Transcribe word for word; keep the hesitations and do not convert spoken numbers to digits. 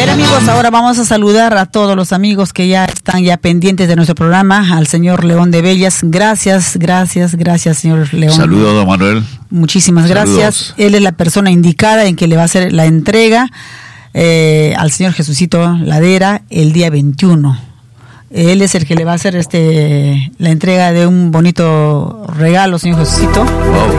Amigos, ahora vamos a saludar a todos los amigos que ya están ya pendientes de nuestro programa, al señor León de Bellas. Gracias, gracias, gracias, señor León. Saludos, don Manuel. Muchísimas Saludos. Gracias. Él es la persona indicada en que le va a hacer la entrega eh, al señor Jesucito Ladera el día veintiuno. Él es el que le va a hacer este la entrega de un bonito regalo, señor Jesucito. Wow.